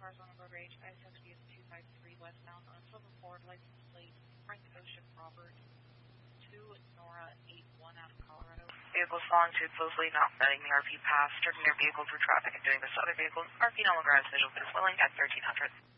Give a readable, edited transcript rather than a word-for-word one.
cars on the road rage. ISSB is 253 westbound on Silver Ford, license plate Frank Ocean Robert 2 Nora 81 out of Colorado. Vehicles following too closely, not letting the RV pass, turning their vehicle through traffic and doing this to other vehicles. RV no longer has visual, but is willing at 1300.